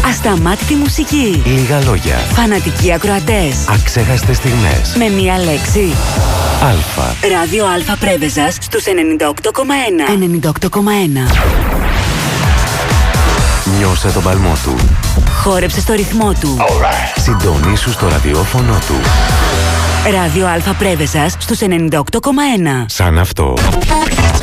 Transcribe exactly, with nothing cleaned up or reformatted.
Ασταμάτητη μουσική. Λίγα λόγια. Φανατικοί ακροατές. Αξέχαστες στιγμές. Με μία λέξη. Αλφα. Ράδιο Αλφα Πρέβεζας στους ενενήντα οκτώ κόμμα ένα. ενενήντα οκτώ κόμμα ένα. Νιώσε τον παλμό του. Χόρεψε στο ρυθμό του. Right. Συντονίσου στο ραδιόφωνο του. Ράδιο Αλφα Πρέβεζας στους ενενήντα οκτώ κόμμα ένα. Σαν αυτό.